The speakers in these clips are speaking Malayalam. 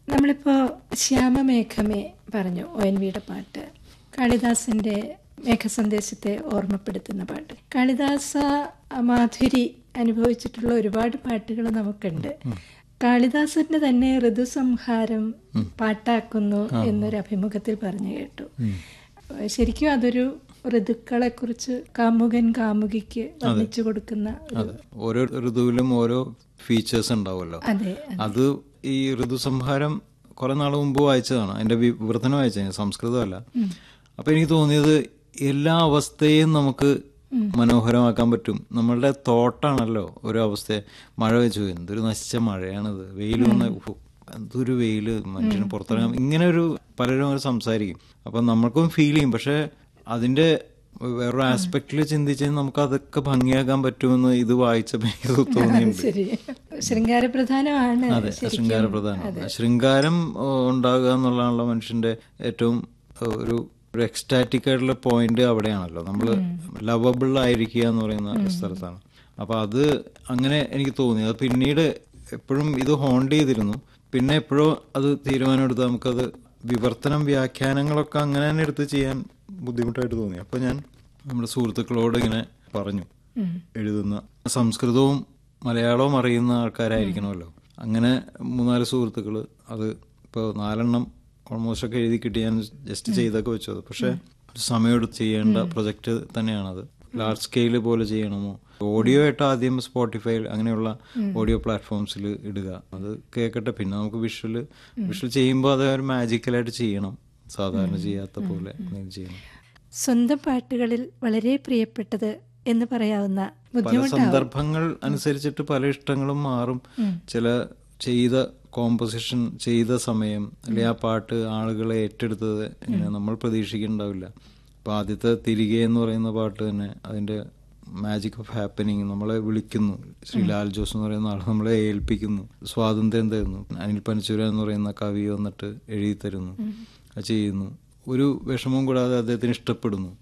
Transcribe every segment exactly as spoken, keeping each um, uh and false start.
നമ്മളിപ്പോ ശ്യാമമേഘമേ പറഞ്ഞു, ഒ എൻ വിയുടെ പാട്ട്, കാളിദാസന്റെ മേഘസന്ദേശത്തെ ഓർമ്മപ്പെടുത്തുന്ന പാട്ട്. കാളിദാസ മാധുരി അനുഭവിച്ചിട്ടുള്ള ഒരുപാട് പാട്ടുകൾ നമുക്കുണ്ട്. കാളിദാസന്റെ തന്നെ ഋതുസംഹാരം പാട്ടാക്കുന്നു എന്നൊരു അഭിമുഖത്തിൽ പറഞ്ഞു കേട്ടു. ശരിക്കും അതൊരു ഋതുക്കളെ കുറിച്ച് കാമുകൻ കാമുകിക്ക് വർണ്ണിച്ചു കൊടുക്കുന്ന ഓരോ ഋതുവിലും ഓരോ ഫീച്ചേഴ്സ് ഉണ്ടാവുമല്ലോ. അതെ, അത് ഈ ഋതുസംഹാരം കുറെ നാൾ മുമ്പ് വായിച്ചതാണ്. അതിന്റെ വിവർത്തനം വായിച്ചത്, സംസ്കൃതമല്ല. അപ്പൊ എനിക്ക് തോന്നിയത് എല്ലാ അവസ്ഥയും നമുക്ക് മനോഹരമാക്കാൻ പറ്റും. നമ്മളുടെ തോട്ടാണല്ലോ ഓരോ അവസ്ഥയെ. മഴ വെച്ചു, എന്തൊരു നശിച്ച മഴയാണിത്, വെയിൽ വന്ന എന്തൊരു വെയില്, മനുഷ്യന് പുറത്തിറങ്ങാൻ, ഇങ്ങനെ ഒരു പലരും അവർ സംസാരിക്കും. അപ്പൊ നമ്മൾക്കും ഫീൽ ചെയ്യും. പക്ഷെ അതിന്റെ വേറൊരു ആസ്പെക്റ്റിൽ ചിന്തിച്ച് നമുക്ക് അതൊക്കെ ഭംഗിയാക്കാൻ പറ്റുമെന്ന് ഇത് വായിച്ചപ്പോ എനിക്ക് തോന്നിയിട്ടുണ്ട്. ശൃംഗാരപ്രധാനമാണ്. അതെ, ശൃംഗാരപ്രധാനം. ശൃംഗാരം ഉണ്ടാകുക എന്നുള്ളതാണല്ലോ മനുഷ്യന്റെ ഏറ്റവും ഒരു ഒരു എക്സ്റ്റാറ്റിക് ആയിട്ടുള്ള പോയിന്റ് അവിടെയാണല്ലോ. നമ്മൾ ലവബിൾ ആയിരിക്കുക എന്ന് പറയുന്ന സ്ഥലത്താണ്. അപ്പൊ അത് അങ്ങനെ എനിക്ക് തോന്നി. അത് പിന്നീട് എപ്പോഴും ഇത് ഹോണ്ട് ചെയ്തിരുന്നു. പിന്നെ എപ്പോഴോ അത് തീരുമാനം എടുത്ത് നമുക്കത് വിവർത്തനം വ്യാഖ്യാനങ്ങളൊക്കെ അങ്ങനെ തന്നെ എടുത്ത് ചെയ്യാൻ ബുദ്ധിമുട്ടായിട്ട് തോന്നി. അപ്പൊ ഞാൻ നമ്മുടെ സുഹൃത്തുക്കളോട് ഇങ്ങനെ പറഞ്ഞു, എഴുതുന്ന സംസ്കൃതവും മലയാളവും അറിയുന്ന ആൾക്കാരായിരിക്കണമല്ലോ. അങ്ങനെ മൂന്നാല് സുഹൃത്തുക്കള്, അത് ഇപ്പോൾ നാലെണ്ണം ഓൾമോസ്റ്റ് ഒക്കെ എഴുതി കിട്ടി. ഞാൻ ജസ്റ്റ് ചെയ്തൊക്കെ വെച്ചത്. പക്ഷെ ഒരു സമയമെടുത്ത് ചെയ്യേണ്ട പ്രൊജക്ട് തന്നെയാണത്. ലാർജ് സ്കെയില് പോലെ ചെയ്യണമോ, ഓഡിയോ ആയിട്ട് ആദ്യം സ്പോട്ടിഫൈ അങ്ങനെയുള്ള ഓഡിയോ പ്ലാറ്റ്ഫോംസിൽ ഇടുക, അത് കേൾക്കട്ടെ. പിന്നെ നമുക്ക് വിഷ്വല് വിഷ്വൽ ചെയ്യുമ്പോൾ അത് ഒരു മാജിക്കലായിട്ട് ചെയ്യണം, സാധാരണ ചെയ്യാത്ത പോലെ ചെയ്യണം. സ്വന്തം പാട്ടുകളിൽ വളരെ പ്രിയപ്പെട്ടത് എന്ന് പറയാവുന്ന പല സന്ദർഭങ്ങൾ അനുസരിച്ചിട്ട് പല ഇഷ്ടങ്ങളും മാറും. ചില ചെയ്ത കോമ്പോസിഷൻ ചെയ്ത സമയം, അല്ലെങ്കിൽ ആ പാട്ട് ആളുകളെ ഏറ്റെടുത്തത് ഇങ്ങനെ നമ്മൾ പ്രതീക്ഷിക്കുന്നുണ്ടാവില്ല. അപ്പൊ ആദ്യത്തെ തിരികെ എന്ന് പറയുന്ന പാട്ട് തന്നെ, അതിന്റെ മാജിക് ഓഫ് ഹാപ്പനിങ്, നമ്മളെ വിളിക്കുന്നു. ശ്രീ ലാൽ ജോസ് എന്ന് പറയുന്ന ആൾ നമ്മളെ ഏൽപ്പിക്കുന്നു, സ്വാതന്ത്ര്യം തരുന്നു. അനിൽ പനച്ചൂര എന്ന് പറയുന്ന കവി വന്നിട്ട് എഴുതി തരുന്നു, അത് ചെയ്യുന്നു. ഒരു വിഷമവും കൂടാതെ അദ്ദേഹത്തിന് ഇഷ്ടപ്പെടുന്നു.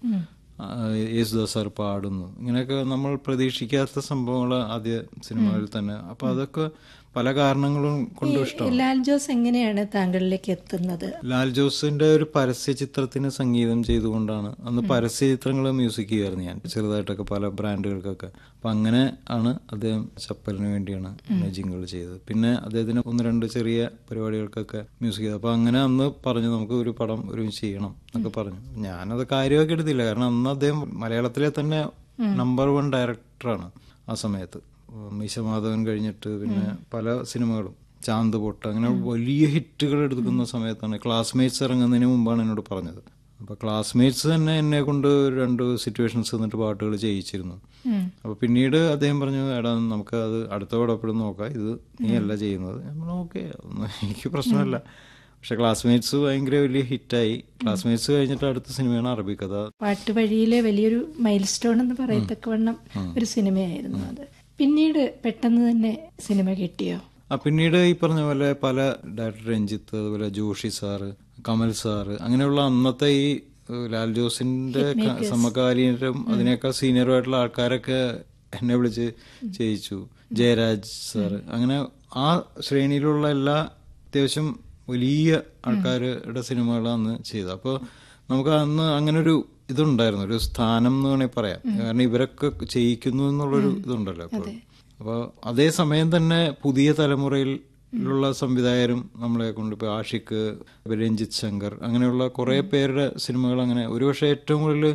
യേശുദാസ് സാർ പാടുന്നു. ഇങ്ങനെയൊക്കെ നമ്മൾ പ്രതീക്ഷിക്കാത്ത സംഭവങ്ങൾ ആദ്യ സിനിമകളിൽ തന്നെ. അപ്പൊ അതൊക്കെ പല കാരണങ്ങളും കൊണ്ടും ഇഷ്ടമാണ്. ലാൽ ജോസ് എങ്ങനെയാണ് താങ്കളിലേക്ക് എത്തുന്നത്? ലാൽ ജോസിന്റെ ഒരു പരസ്യ ചിത്രത്തിന് സംഗീതം ചെയ്തുകൊണ്ടാണ്. അന്ന് പരസ്യ ചിത്രങ്ങൾ മ്യൂസിക് ചെയ്യുമായിരുന്നു ഞാൻ ചെറുതായിട്ടൊക്കെ, പല ബ്രാൻഡുകൾക്കൊക്കെ. അപ്പൊ അങ്ങനെ ആണ് അദ്ദേഹം ചപ്പലിന് വേണ്ടിയാണ് ജിംഗിൾ ചെയ്തത്. പിന്നെ അദ്ദേഹത്തിന് ഒന്ന് രണ്ട് ചെറിയ പരിപാടികൾക്കൊക്കെ മ്യൂസിക് ചെയ്തത്. അപ്പൊ അങ്ങനെ അന്ന് പറഞ്ഞു, നമുക്ക് ഒരു പടം ഒരുമിച്ച് ചെയ്യണം എന്നൊക്കെ പറഞ്ഞു. ഞാനത് കാര്യമാക്കി എടുത്തില്ല. കാരണം അന്ന് അദ്ദേഹം മലയാളത്തിലെ തന്നെ നമ്പർ വൺ ഡയറക്ടറാണ് ആ സമയത്ത്. മീശമാധവൻ കഴിഞ്ഞിട്ട് പിന്നെ പല സിനിമകളും, ചാന്ത് പൊട്ട്, അങ്ങനെ വലിയ ഹിറ്റുകൾ എടുക്കുന്ന സമയത്താണ്. ക്ലാസ്മേറ്റ്സ് ഇറങ്ങുന്നതിന് മുമ്പാണ് എന്നോട് പറഞ്ഞത്. അപ്പൊ ക്ലാസ്മേറ്റ്സ് തന്നെ എന്നെ കൊണ്ട് രണ്ട് സിറ്റുവേഷൻസ് എന്നിട്ട് പാട്ടുകൾ ചെയ്യിച്ചിരുന്നു. അപ്പൊ പിന്നീട് അദ്ദേഹം പറഞ്ഞു, എടാ നമുക്ക് അത് അടുത്ത പടപ്പെടും നോക്കാം, ഇത് നീ അല്ല ചെയ്യുന്നത്. നമ്മൾ ഓക്കെ, എനിക്ക് പ്രശ്നമല്ല. പക്ഷെ ക്ലാസ്മേറ്റ്സ് ഭയങ്കര വലിയ ഹിറ്റായി. ക്ലാസ്മേറ്റ്സ് കഴിഞ്ഞിട്ട് അടുത്ത സിനിമയാണ് അറബിക്കഥ. പാട്ടുവഴിയിലെ വലിയൊരു മൈൽ സ്റ്റോൺ എന്ന് പറയത്തക്കവണ്ണം ഒരു സിനിമയായിരുന്നു അത്. പിന്നീട് പെട്ടെന്ന് തന്നെ സിനിമ കിട്ടിയോ? ആ പിന്നീട് ഈ പറഞ്ഞ പോലെ പല ഡയറക്ടർ രഞ്ജിത്ത്, അതുപോലെ ജോഷി സാറ്, കമൽ സാറ്, അങ്ങനെയുള്ള അന്നത്തെ ഈ ലാൽ ജോസിന്റെ സമകാലീനരും അതിനേക്കാൾ സീനിയറും ആയിട്ടുള്ള ആൾക്കാരൊക്കെ എന്നെ വിളിച്ച് ചെയ്യിച്ചു. ജയരാജ് സാറ്, അങ്ങനെ ആ ശ്രേണിയിലുള്ള എല്ലാ അത്യാവശ്യം വലിയ ആൾക്കാരുടെ സിനിമകളാണ് അന്ന് ചെയ്തത്. അപ്പോൾ നമുക്ക് അന്ന് അങ്ങനൊരു ഇതുണ്ടായിരുന്നു, ഒരു സ്ഥാനം എന്ന് വേണമെങ്കിൽ പറയാം. കാരണം ഇവരൊക്കെ ചെയ്യിക്കുന്നു എന്നുള്ളൊരു ഇതുണ്ടല്ലോ എപ്പോഴും. അപ്പോൾ അതേ സമയം തന്നെ പുതിയ തലമുറയിലുള്ള സംവിധായകരും നമ്മളെ കൊണ്ട്, ഇപ്പോൾ ആഷിഖ്, രഞ്ജിത്ത് ശങ്കർ, അങ്ങനെയുള്ള കുറേ പേരുടെ സിനിമകൾ, അങ്ങനെ ഒരുപക്ഷെ ഏറ്റവും കൂടുതൽ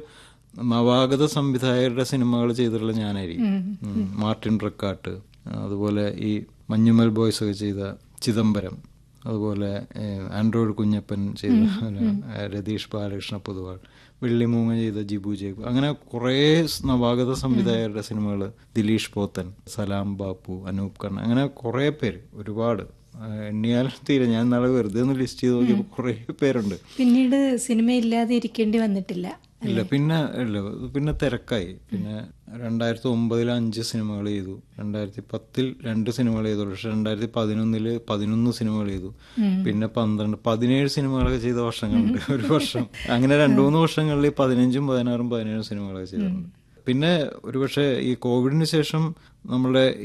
നവാഗത സംവിധായകരുടെ സിനിമകൾ ചെയ്തിട്ടുള്ള ഞാനായിരിക്കും. മാർട്ടിൻ റക്കാട്ട്, അതുപോലെ ഈ മഞ്ഞുമൽ ബോയ്സ് ഒക്കെ ചെയ്ത ചിദംബരം, അതുപോലെ ആൻഡ്രോയിഡ് കുഞ്ഞപ്പൻ ചെയ്ത രതീഷ് ബാലകൃഷ്ണ പൊതുവാൾ, വെള്ളിമൂങ്ങ ചെയ്ത ജിബു ജേബു, അങ്ങനെ കുറേ നവാഗത സംവിധായകരുടെ സിനിമകൾ, ദിലീഷ് പോത്തൻ, സലാം ബാപ്പു, അനൂപ് കണ്ണ, അങ്ങനെ കുറേ പേര്, ഒരുപാട് എണ്ണിയാൽ തീരെ. ഞാൻ നാളെ വെറുതെ ഒന്ന് ലിസ്റ്റ് ചെയ്ത് നോക്കിയപ്പോൾ കുറേ പേരുണ്ട്. പിന്നീട് സിനിമ ഇല്ലാതെ ഇരിക്കേണ്ടി വന്നിട്ടില്ല? ഇല്ല, പിന്നെ ഇല്ല, പിന്നെ തിരക്കായി. പിന്നെ രണ്ടായിരത്തി ഒമ്പതിൽ അഞ്ച് സിനിമകൾ ചെയ്തു, രണ്ടായിരത്തി പത്തിൽ രണ്ട് സിനിമകൾ ചെയ്തു. പക്ഷെ രണ്ടായിരത്തി പതിനൊന്നില് പതിനൊന്ന് സിനിമകൾ ചെയ്തു. പിന്നെ പന്ത്രണ്ട് പതിനേഴ് സിനിമകളൊക്കെ ചെയ്ത വർഷങ്ങളുണ്ട്, ഒരു വർഷം. അങ്ങനെ രണ്ടു മൂന്ന് വർഷങ്ങളിൽ പതിനഞ്ചും പതിനാറും പതിനേഴും സിനിമകളൊക്കെ ചെയ്തിട്ടുണ്ട്. പിന്നെ ഒരുപക്ഷെ ഈ കോവിഡിന് ശേഷം നമ്മളുടെ